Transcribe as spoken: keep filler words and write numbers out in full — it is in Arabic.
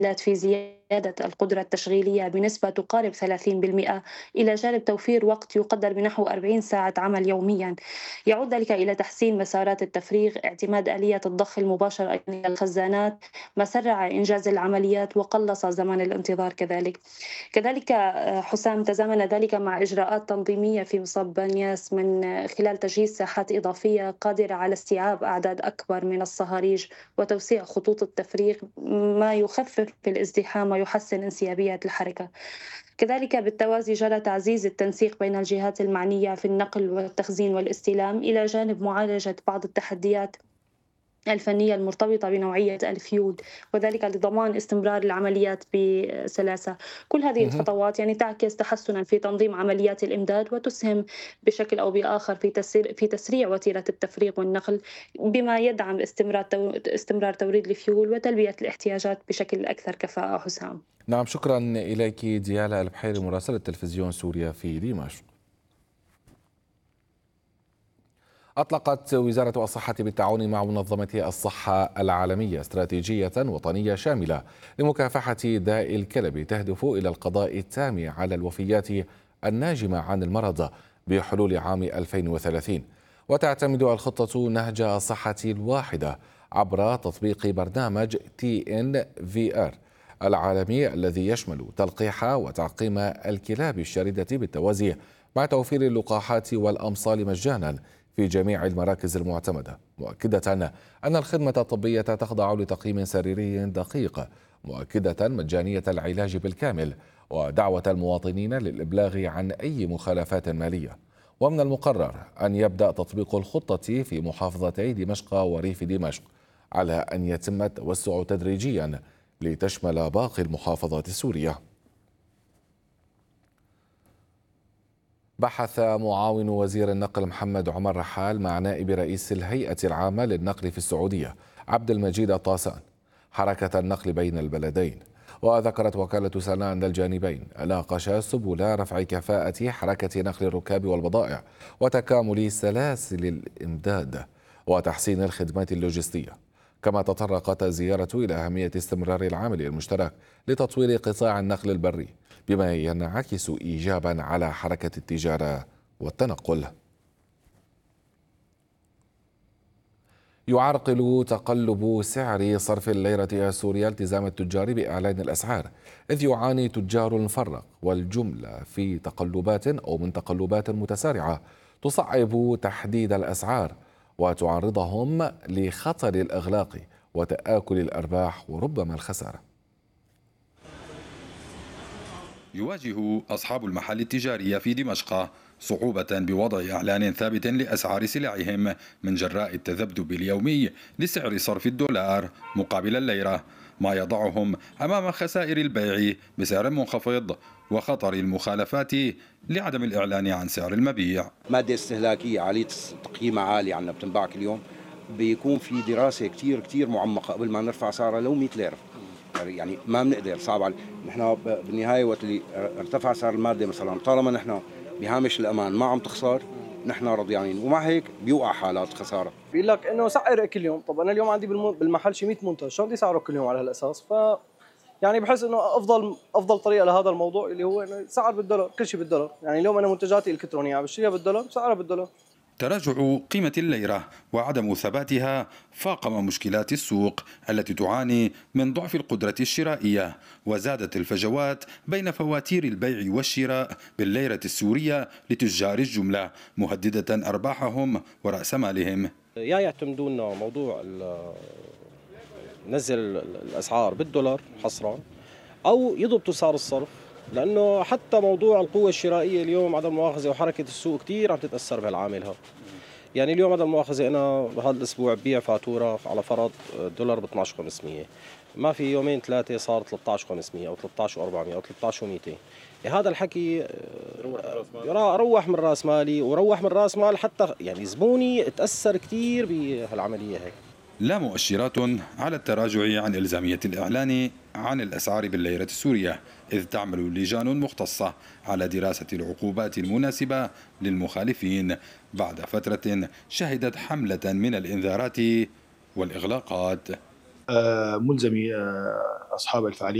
في زيادة القدرة التشغيلية بنسبة تقارب ثلاثين بالمئة، إلى جانب توفير وقت يقدر بنحو أربعين ساعة عمل يوميا. يعود ذلك إلى تحسين مسارات التفريغ، اعتماد آلية الضخ المباشر إلى الخزانات، ما سرع إنجاز العمليات وقلص زمن الانتظار. كذلك كذلك آه، حسام، تزامن ذلك مع إجراءات تنظيمية في مصب بانياس من آه، خلال تجهيز ساحات إضافية قادرة على استيعاب أعداد أكبر من الصهاريج وتوسيع خطوط التفريغ، ما يخفف الازدحام ويحسن انسيابية الحركة. كذلك بالتوازي جرى تعزيز التنسيق بين الجهات المعنية في النقل والتخزين والاستلام، إلى جانب معالجة بعض التحديات الفنية المرتبطة بنوعية الفيول، وذلك لضمان استمرار العمليات بسلاسة. كل هذه مهم. الخطوات يعني تعكس تحسنا في تنظيم عمليات الإمداد، وتسهم بشكل أو بآخر في تسريع في تسريع وتيرة التفريغ والنقل، بما يدعم استمرار تو- استمرار توريد الفيول وتلبية الاحتياجات بشكل أكثر كفاءة. حسام. نعم، شكرا إليك ديالا البحيري مراسلة تلفزيون سوريا في دمشق. أطلقت وزارة الصحة بالتعاون مع منظمة الصحة العالمية استراتيجية وطنية شاملة لمكافحة داء الكلب تهدف إلى القضاء التام على الوفيات الناجمة عن المرض بحلول عام ألفين وثلاثين. وتعتمد الخطة نهج الصحة الواحدة عبر تطبيق برنامج تي إن في آر العالمي الذي يشمل تلقيح وتعقيم الكلاب الشاردة بالتوازي مع توفير اللقاحات والأمصال مجانا في جميع المراكز المعتمدة، مؤكدة أن الخدمة الطبية تخضع لتقييم سريري دقيق، مؤكدة مجانية العلاج بالكامل، ودعوة المواطنين للإبلاغ عن أي مخالفات مالية. ومن المقرر أن يبدأ تطبيق الخطة في محافظتي دمشق وريف دمشق، على أن يتم التوسع تدريجيا لتشمل باقي المحافظات السورية. بحث معاون وزير النقل محمد عمر رحال مع نائب رئيس الهيئة العامة للنقل في السعودية عبد المجيد الطاسان حركة النقل بين البلدين. وذكرت وكالة سنا أن الجانبين ناقشا سبل رفع كفاءة حركة نقل الركاب والبضائع وتكامل سلاسل الإمداد وتحسين الخدمات اللوجستية. كما تطرقت الزيارة إلى أهمية استمرار العمل المشترك لتطوير قطاع النقل البري بما ينعكس إيجابا على حركة التجارة والتنقل. يعرقل تقلب سعر صرف الليرة السورية التزام التجار بإعلان الأسعار، إذ يعاني تجار المفرق والجملة في تقلبات أو من تقلبات متسارعة تصعب تحديد الأسعار وتعرضهم لخطر الإغلاق وتآكل الأرباح وربما الخسارة. يواجه أصحاب المحال التجارية في دمشق صعوبة بوضع إعلان ثابت لأسعار سلعهم من جراء التذبذب اليومي لسعر صرف الدولار مقابل الليرة، ما يضعهم أمام خسائر البيع بسعر منخفض وخطر المخالفات لعدم الإعلان عن سعر المبيع. مادة استهلاكية عالية تقييمها عالي عنا بتنباع كل يوم، بيكون في دراسة كتير كتير معمقة قبل ما نرفع سعرها لو مئة ليرة. يعني ما بنقدر، صعب علي. نحن بالنهاية وقت اللي ارتفع سعر المادة مثلا، طالما نحن بهامش الأمان ما عم تخسر، نحن رضيانين، ومع هيك بيوقع حالات خسارة. بيقول لك إنه سعر كل يوم. طب أنا اليوم عندي بالمحل شي مئة منتج، شو بدي سعره كل يوم على هالأساس؟ ف يعني بحس إنه أفضل أفضل طريقة لهذا الموضوع اللي هو إنه سعر بالدولار، كل شيء بالدولار. يعني اليوم أنا منتجاتي الإلكترونية عم بشتريها بالدولار، سعرها بالدولار. تراجع قيمة الليرة وعدم ثباتها فاقم مشكلات السوق التي تعاني من ضعف القدرة الشرائية، وزادت الفجوات بين فواتير البيع والشراء بالليرة السورية لتجار الجملة، مهددة أرباحهم ورأس مالهم. يا يعتمدون موضوع نزل الأسعار بالدولار حصرا، أو يضبطوا سعر الصرف، لأنه حتى موضوع القوة الشرائية اليوم عدم مؤاخذة وحركة السوق كتير عم تتأثر بهالعامل هذا. يعني اليوم عدم مؤاخذة أنا بهذا الأسبوع ببيع فاتورة على فرض دولار ب اثنعش وخمسمية، ما في يومين ثلاثة صار ثلاثة عشر وخمسمية أو ثلاثة عشر وأربعمية أو ثلاثة عشر ومئتين. هذا الحكي روح من راس مالي وروح من راس مال حتى يعني زبوني تأثر كتير بهالعملية هي. لا مؤشرات على التراجع عن إلزامية الإعلان عن الأسعار بالليرة السورية، إذ تعمل لجان مختصة على دراسة العقوبات المناسبة للمخالفين بعد فترة شهدت حملة من الإنذارات والإغلاقات. ملزمة اصحاب الفعاليات